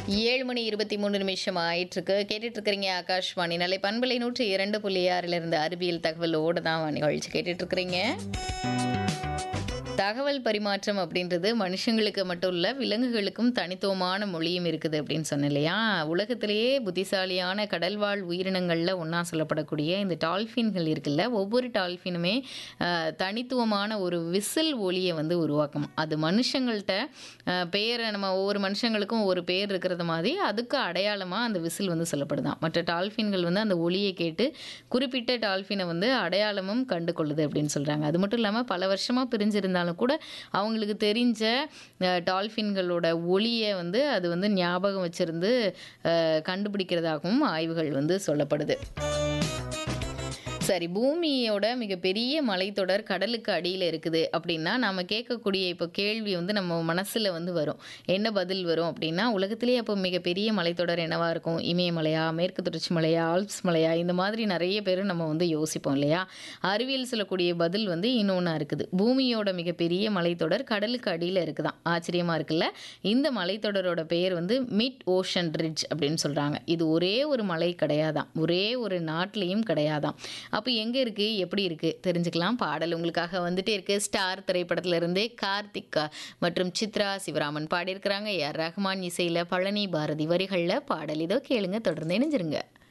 7 மணி 23 நிமிஷம் ஆயிட்டிருக்கு. கேட்டுட்டு இருக்கிறீங்க ஆகாஷ்வாணி நிலை பண்பலை 102.6 அறிவியல் தகவலோடு தான் நிகழ்ச்சி கேட்டுட்டு இருக்கிறீங்க. தகவல் பரிமாற்றம் அப்படின்றது மனுஷங்களுக்கு மட்டும் இல்ல, விலங்குகளுக்கும் தனித்துவமான மொழியும் இருக்குது அப்படின்னு சொன்னேன் இல்லையா? உலகத்திலேயே புத்திசாலியான கடல்வாழ் உயிரினங்கள்ல ஒண்ணா சொல்லப்படக்கூடிய இந்த டால்ஃபின்கள் இருக்குல்ல, ஒவ்வொரு டால்ஃபினுமே தனித்துவமான ஒரு விசில் ஒலியை வந்து உருவாக்கும். அது மனுஷங்கள்ட்ட பேரை நம்ம ஒவ்வொரு மனுஷங்களுக்கும் ஒரு பேர் இருக்கிறது மாதிரி அதுக்கு அடையாளமா அந்த விசில் வந்து சொல்லப்படுதாம். மற்ற டால்ஃபின்கள் வந்து அந்த ஒலியை கேட்டு குறிப்பிட்ட டால்ஃபினை வந்து அடையாளமும் கண்டு கொள்ளுது அப்படின்னு சொல்றாங்க. அது மட்டும் இல்லாம பல வருஷமா பிரிஞ்சிருந்தாலும் கூட அவங்களுக்கு தெரிஞ்ச டால்ஃபின்களோட ஒலியை வந்து அது வந்து ஞாபகம் வச்சிருந்து கண்டுபிடிக்கிறதாகவும் ஆய்வுகள் வந்து சொல்லப்படுது. சரி, பூமியோட மிகப்பெரிய மலைத்தொடர் கடலுக்கு அடியில் இருக்குது அப்படின்னா நம்ம கேட்கக்கூடிய இப்போ கேள்வி வந்து நம்ம மனசில் வந்து வரும். என்ன பதில் வரும் அப்படின்னா, உலகத்திலேயே அப்போ மிகப்பெரிய மலைத்தொடர் என்னவா இருக்கும்? இமயமலையா, மேற்கு தொடர்ச்சி மலையா, ஆல்ப்ஸ் மலையா, இந்த மாதிரி நிறைய பேர் நம்ம வந்து யோசிப்போம் இல்லையா? அறிவியல் சொல்லக்கூடிய பதில் வந்து இன்னொன்றா இருக்குது. பூமியோட மிகப்பெரிய மலைத்தொடர் கடலுக்கு அடியில் இருக்குதான். ஆச்சரியமாக இருக்குல்ல? இந்த மலைத்தொடரோட பெயர் வந்து மிட் ஓஷன் ரிட்ஜ் அப்படின்னு சொல்கிறாங்க. இது ஒரே ஒரு மலை கிடையாதான், ஒரே ஒரு நாட்டிலையும் கிடையாதான். அப்போ எங்கே இருக்குது, எப்படி இருக்குது தெரிஞ்சுக்கலாம். பாடல் உங்களுக்காக வந்துட்டே இருக்குது. ஸ்டார் திரைப்படத்திலிருந்து கார்த்திக் மற்றும் சித்ரா சிவராமன் பாடியிருக்கிறாங்க. AR ரஹ்மான் இசையில் பழனி பாரதி வரிகளில் பாடல் இதோ கேளுங்க, தொடர்ந்து இணைஞ்சிருங்க.